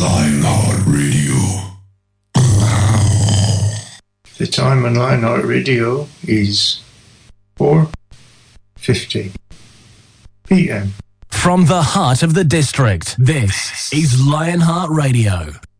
Lionheart Radio. The time on Lionheart Radio is 4:50 p.m. From the heart of the district, this is Lionheart Radio.